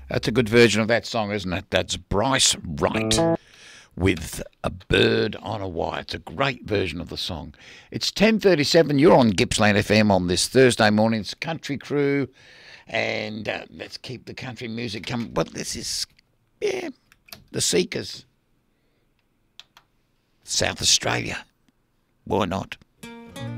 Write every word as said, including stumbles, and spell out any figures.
That's a good version of that song, isn't it? That's Bryce Wright with A Bird on a Wire. It's a great version of the song. It's ten thirty-seven. You're on Gippsland F M on this Thursday morning. It's Country Crew, and uh, let's keep the country music coming. Well, this is, yeah, The Seekers. South Australia. Why not?